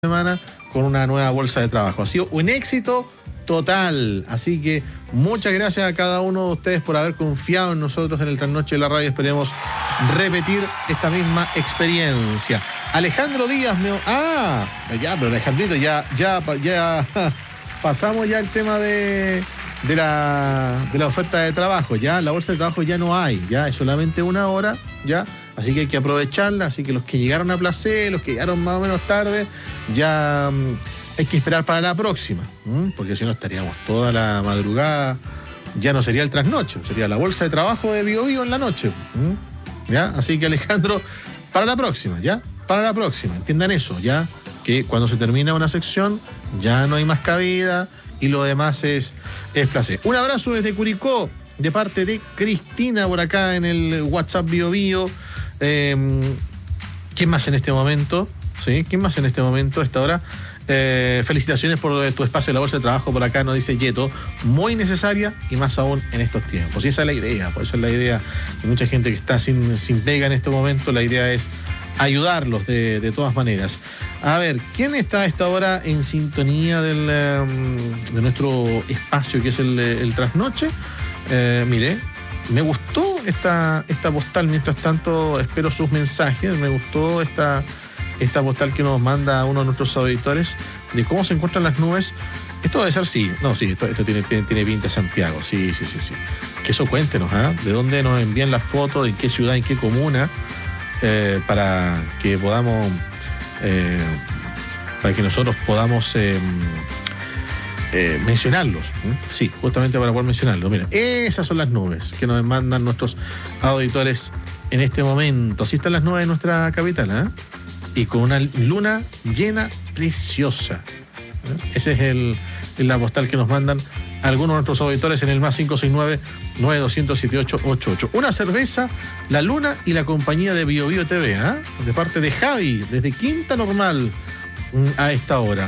semana con una nueva bolsa de trabajo. Ha sido un éxito total, así que muchas gracias a cada uno de ustedes por haber confiado en nosotros en el Trasnoche de la Radio. Esperemos repetir esta misma experiencia. Alejandro Díaz pero Alejandrito, ya pasamos ya el tema de la oferta de trabajo. Ya la bolsa de trabajo ya no hay, ya es solamente una hora, ya. Así que hay que aprovecharla. Así que los que llegaron a placer, los que llegaron más o menos tarde, ya hay que esperar para la próxima, porque si no estaríamos toda la madrugada. Ya no sería el trasnoche, sería la bolsa de trabajo de Bio Bio en la noche, ¿ya? Así que Alejandro, para la próxima, ¿ya? Para la próxima, entiendan eso, ¿ya? Que cuando se termina una sección ya no hay más cabida y lo demás es placer. Un abrazo desde Curicó, de parte de Cristina, por acá en el WhatsApp Bio Bio. ¿Quién más en este momento? ¿Sí? ¿Quién más en este momento a esta hora? Felicitaciones por tu espacio en la bolsa de trabajo, por acá nos dice Yeto, muy necesaria y más aún en estos tiempos. Y esa es la idea, por eso es la idea de mucha gente que está sin pega en este momento. La idea es ayudarlos de todas maneras. A ver, ¿quién está a esta hora en sintonía de nuestro espacio que es el Trasnoche? Mire, me gustó esta postal. Mientras tanto espero sus mensajes. Me gustó esta postal que nos manda uno de nuestros auditores de cómo se encuentran las nubes. Esto debe ser, esto tiene pinta de Santiago, sí. Que eso cuéntenos, de dónde nos envían las fotos, en qué ciudad, en qué comuna, para que podamos, para que nosotros podamos mencionarlos. Sí, justamente para poder mencionarlos. Mira, esas son las nubes que nos mandan nuestros auditores en este momento. Así están las nubes de nuestra capital, y con una luna llena preciosa. Ese es la postal que nos mandan algunos de nuestros auditores en el más 569-9200-7888. Una cerveza, la luna y la compañía de Bio Bio TV, de parte de Javi, desde Quinta Normal, a esta hora.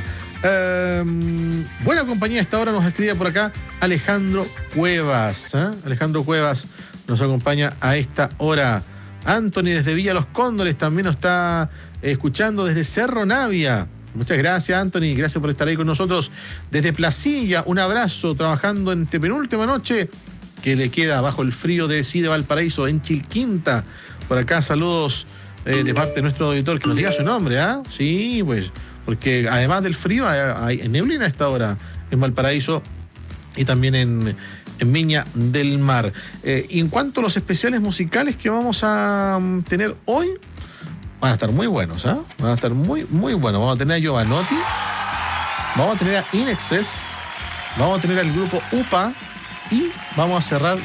Buena compañía a esta hora nos escribe por acá Alejandro Cuevas. Alejandro Cuevas nos acompaña a esta hora. Anthony desde Villa Los Cóndores también nos está escuchando desde Cerro Navia. Muchas gracias, Anthony, gracias por estar ahí con nosotros. Desde Placilla, un abrazo, trabajando en penúltima noche que le queda bajo el frío de Valparaíso, en Chilquinta. Por acá saludos de parte de nuestro auditor, que nos diga su nombre, Sí, pues, porque además del frío hay neblina a esta hora en Valparaíso y también en Viña del Mar. Y en cuanto a los especiales musicales que vamos a tener hoy, van a estar muy buenos, Van a estar muy, muy buenos. Vamos a tener a Giovanotti, vamos a tener a Inexcess, vamos a tener al grupo UPA y vamos a cerrar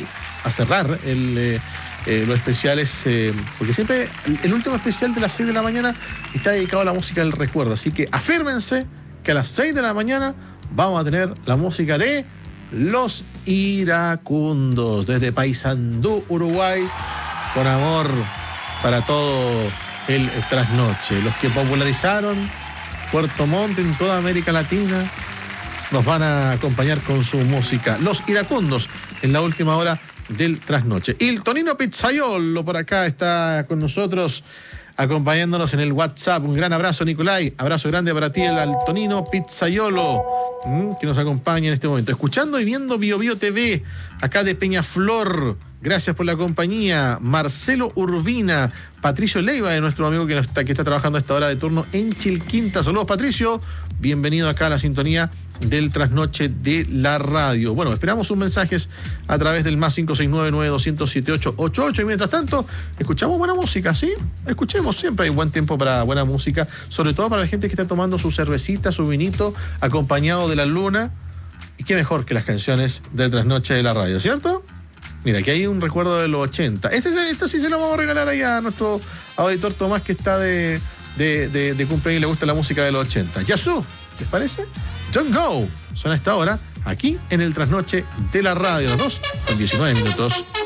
los especiales, porque siempre el último especial de las 6 de la mañana está dedicado a la música del recuerdo. Así que afírmense que a las 6 de la mañana vamos a tener la música de Los Iracundos, desde Paysandú, Uruguay, con amor para todo el trasnoche. Los que popularizaron Puerto Montt en toda América Latina nos van a acompañar con su música. Los Iracundos en la última hora del trasnoche. Y el Tonino Pizzaiolo por acá está con nosotros, acompañándonos en el WhatsApp. Un gran abrazo, Nicolai. Abrazo grande para ti, el Tonino Pizzaiolo, que nos acompaña en este momento. Escuchando y viendo Bio Bio TV, acá de Peñaflor. Gracias por la compañía. Marcelo Urbina, Patricio Leiva, de nuestro amigo que está trabajando a esta hora de turno en Chilquinta. Saludos, Patricio. Bienvenido acá a la sintonía del Trasnoche de la Radio. Bueno, esperamos sus mensajes a través del más 569-9200-7888. Y mientras tanto, escuchamos buena música, ¿sí? Escuchemos, siempre hay buen tiempo para buena música, sobre todo para la gente que está tomando su cervecita, su vinito, acompañado de la luna. Y qué mejor que las canciones del Trasnoche de la Radio, ¿cierto? Mira, aquí hay un recuerdo de los 80. Esto sí se lo vamos a regalar ahí a nuestro auditor Tomás, que está de cumpleaños y le gusta la música de los 80. Yazoo, ¿les parece? Don't Go. Suena a esta hora aquí en el Trasnoche de la Radio. Las 2:19.